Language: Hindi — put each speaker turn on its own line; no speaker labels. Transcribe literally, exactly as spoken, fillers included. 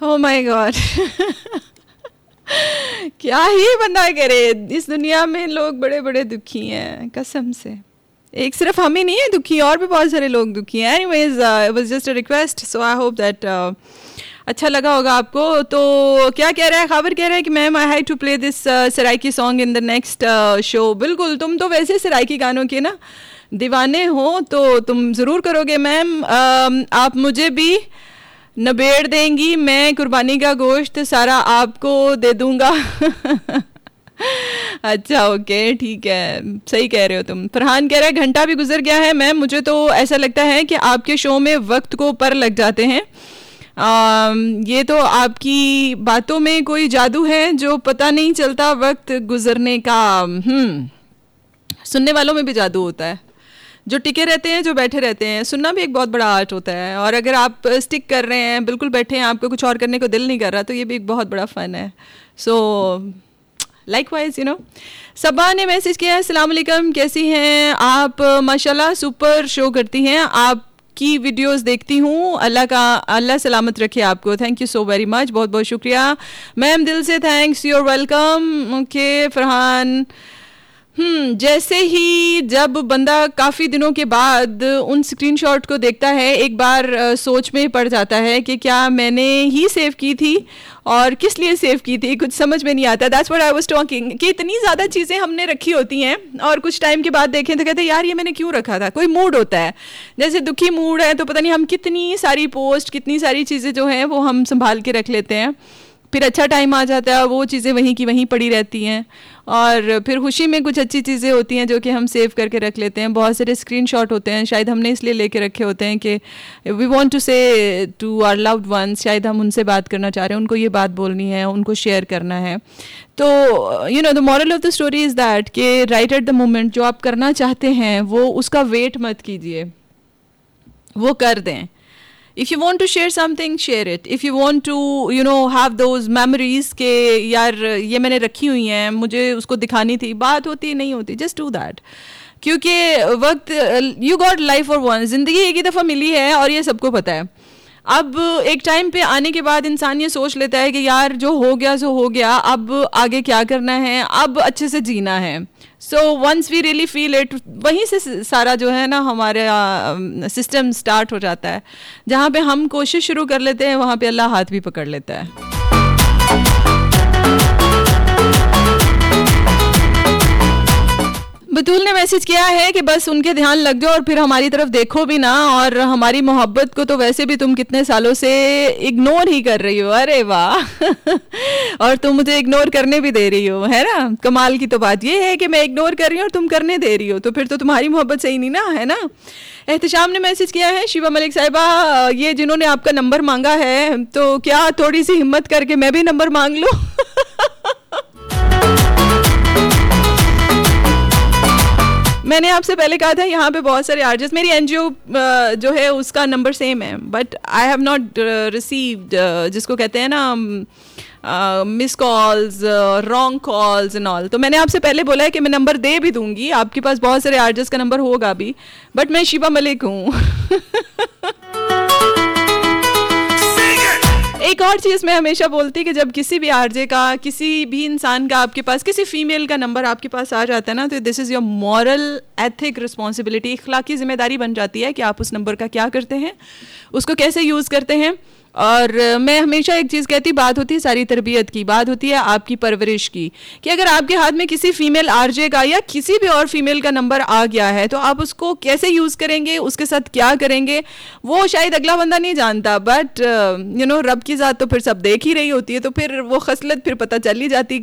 Oh my God. क्या ही बंदा करे, इस दुनिया में लोग बड़े बड़े दुखी हैं कसम से। एक सिर्फ हम ही नहीं है दुखी, और भी बहुत सारे लोग दुखी हैं। Anyways it was just a request, so I hope that अच्छा लगा होगा आपको। तो क्या कह रहा है खबर, कह रहा है कि ma'am I have to play this Saraiki song in the next show. बिल्कुल, तुम तो वैसे सराइकी गानों के ना दीवाने हो, तो तुम ज़रूर करोगे मैम। uh, आप मुझे भी नबेड़ देंगी, मैं कुर्बानी का गोश्त सारा आपको दे दूंगा। अच्छा ओके ठीक है, सही कह रहे हो तुम। फरहान कह रहा है घंटा भी गुजर गया है मैम, मुझे तो ऐसा लगता है कि आपके शो में वक्त को पर लग जाते हैं। आ, ये तो आपकी बातों में कोई जादू है जो पता नहीं चलता वक्त गुजरने का। हम्म सुनने वालों में भी जादू होता है, जो टिके रहते हैं, जो बैठे रहते हैं। सुनना भी एक बहुत बड़ा आर्ट होता है, और अगर आप स्टिक कर रहे हैं, बिल्कुल बैठे हैं, आपको कुछ और करने को दिल नहीं कर रहा, तो ये भी एक बहुत बड़ा फ़न है। सो लाइकवाइज यू नो। सबा ने मैसेज किया है, अस्सलाम वालेकुम, कैसी हैं आप? माशाल्लाह सुपर शो करती हैं, आपकी वीडियोस देखती हूँ, अल्लाह का अल्लाह सलामत रखे आपको। Thank you so very much, बहुत बहुत शुक्रिया मैम, दिल से thanks, you are welcome. Okay Farhan, हम्म जैसे ही जब बंदा काफ़ी दिनों के बाद उन स्क्रीनशॉट को देखता है, एक बार आ, सोच में पड़ जाता है कि क्या मैंने ही सेव की थी और किस लिए सेव की थी, कुछ समझ में नहीं आता। That's what I was talking, कि इतनी ज़्यादा चीज़ें हमने रखी होती हैं और कुछ टाइम के बाद देखें तो कहते हैं यार ये मैंने क्यों रखा था। कोई मूड होता है, जैसे दुखी मूड है तो पता नहीं हम कितनी सारी पोस्ट, कितनी सारी चीज़ें जो हैं वो हम संभाल के रख लेते हैं, फिर अच्छा टाइम आ जाता है, वो चीज़ें वहीं की वहीं पड़ी रहती हैं, और फिर खुशी में कुछ अच्छी चीज़ें होती हैं जो कि हम सेव करके रख लेते हैं। बहुत सारे स्क्रीनशॉट होते हैं, शायद हमने इसलिए लेके रखे होते हैं कि वी वांट टू से टू आवर लव्ड वंस, शायद हम उनसे बात करना चाह रहे हैं, उनको ये बात बोलनी है, उनको शेयर करना है। तो you know the moral of the story is that कि राइट एट द मोमेंट जो आप करना चाहते हैं वो उसका वेट मत कीजिए, वो कर दें। If you want to share something, share it. If you want to, you know, have those memories के यार ये मैंने रखी हुई हैं, मुझे उसको दिखानी थी, बात होती है नहीं होती, just do that. क्योंकि वक्त, you got life for one, ज़िंदगी एक ही दफ़ा मिली है और ये सबको पता है। अब एक टाइम पे आने के बाद इंसान ये सोच लेता है कि यार जो हो गया सो हो गया, अब आगे क्या करना है, अब अच्छे से जीना है। So once we really feel it, वहीं से सारा जो है ना हमारा सिस्टम स्टार्ट हो जाता है। जहाँ पे हम कोशिश शुरू कर लेते हैं वहाँ पे अल्लाह हाथ भी पकड़ लेता है। बतूल ने मैसेज किया है कि बस उनके ध्यान लग जाओ और फिर हमारी तरफ देखो भी ना, और हमारी मोहब्बत को तो वैसे भी तुम कितने सालों से इग्नोर ही कर रही हो। अरे वाह और तुम मुझे इग्नोर करने भी दे रही हो, है ना। कमाल की तो बात ये है कि मैं इग्नोर कर रही हूँ और तुम करने दे रही हो, तो फिर तो तुम्हारी मोहब्बत सही नहीं ना, है ना। एहतशाम ने मैसेज किया है, शिवा मलिक साहिबा, ये जिन्होंने आपका नंबर मांगा है तो क्या थोड़ी सी हिम्मत करके मैं भी नंबर मांग लूँ। मैंने आपसे पहले कहा था यहाँ पे बहुत सारे आर्टिस्ट, मेरी एनजीओ जो है उसका नंबर सेम है, but I have not received, जिसको कहते हैं ना miss calls, wrong calls and all. तो मैंने आपसे पहले बोला है कि मैं नंबर दे भी दूंगी, आपके पास बहुत सारे आर्टिस्ट का नंबर होगा भी, बट मैं शिवा मलिक हूँ। एक और चीज़ मैं हमेशा बोलती कि जब किसी भी आरजे का, किसी भी इंसान का आपके पास, किसी फीमेल का नंबर आपके पास आ जाता है ना, तो this is your moral ethic responsibility, इखलाकी जिम्मेदारी बन जाती है कि आप उस नंबर का क्या करते हैं, उसको कैसे यूज़ करते हैं। और मैं हमेशा एक चीज़ कहती, बात होती है सारी तरबियत की, बात होती है आपकी परवरिश की, कि अगर आपके हाथ में किसी फीमेल आरजे का या किसी भी और फीमेल का नंबर आ गया है तो आप उसको कैसे यूज़ करेंगे, उसके साथ क्या करेंगे, वो शायद अगला बंदा नहीं जानता, बट यू नो रब की ज़ात तो फिर सब देख ही रही होती है, तो फिर वो खसलत फिर पता चल ही जाती